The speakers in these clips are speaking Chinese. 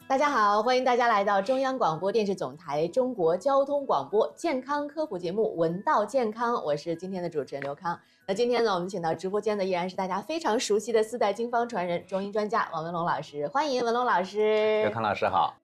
大家好，欢迎大家来到中央广播电视总台中国交通广播健康科普节目《闻道健康》，我是今天的主持人刘康。那今天呢，我们请到直播间的依然是大家非常熟悉的4代经方传人、中医专家王文龙老师，欢迎文龙老师。 刘康老师好。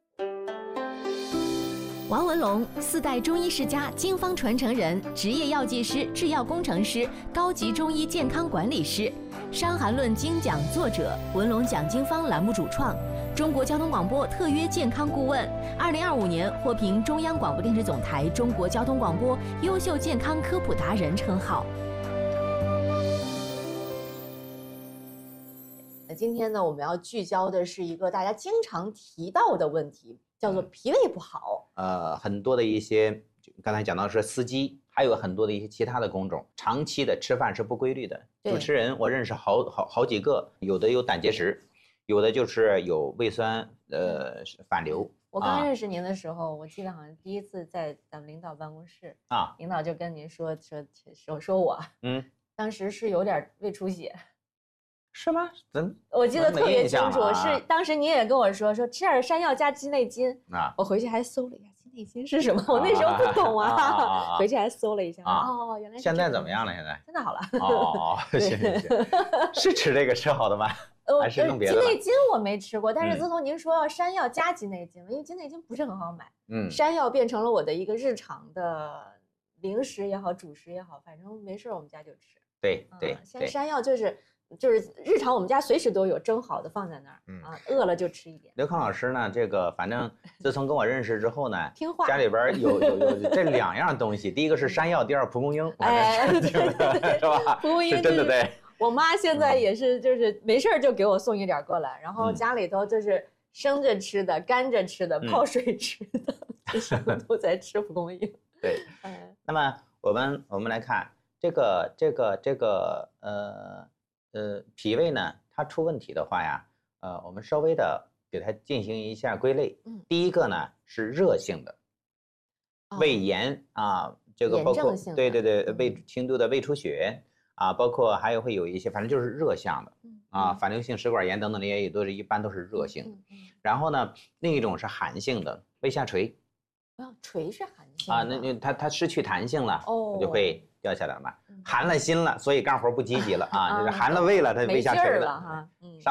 王文龙，4代中医世家、经方传承人，职业药剂师、制药工程师，高级中医健康管理师，《伤寒论》精讲作者，文龙讲经方栏目主创，中国交通广播特约健康顾问，2025年获评中央广播电视总台中国交通广播优秀健康科普达人称号。 那今天呢，我们要聚焦的是一个大家经常提到的问题，叫做脾胃不好。 很多的一些，刚才讲到是司机，还有很多的一些其他的工种，长期的吃饭是不规律的。主持人我认识好几个，有的有胆结石，有的就是有胃酸反流。 我刚认识您的时候，我记得好像第一次在咱们领导办公室啊，领导就跟您说我，当时是有点胃出血。 是吗？ 我记得特别清楚，是当时您也跟我说吃点山药加鸡内金啊。我回去还搜了一下鸡内金是什么，我那时候不懂啊，回去还搜了一下。哦，原来是。 现在怎么样了？现在好了。 哦，行，是吃这个吃好的吗？还是弄别的？ 鸡内金我没吃过，但是自从您说要山药加鸡内金了，因为鸡内金不是很好买，山药变成了我的一个日常的零食也好，主食也好，反正没事我们家就吃。 对， 现在山药就是日常我们家随时都有蒸好的放在那儿饿了就吃一点。 刘康老师呢，这个反正自从跟我认识之后呢， 听话， 家里边有这2样东西，第一个是山药，第二蒲公英，是吧？ 蒲公英是真的对。 我妈现在也是，就是没事就给我送一点过来，然后家里头就是生着吃的、干着吃的、泡水吃的，什么都在吃蒲公英。 对，那么我们来看这个脾胃呢，它出问题的话呀，我们稍微的给它进行一下归类。第一个呢是热性的，胃炎啊，这个包括对轻度的胃出血啊，包括还有会有一些，反正就是热向的啊，反流性食管炎等等的也都是一般都是热性。然后呢，另一种是寒性的，胃下垂。 垂是寒性啊，那它失去弹性了，就会掉下来嘛。寒了心了，所以干活不积极了啊，就是寒了胃了，它胃下垂了。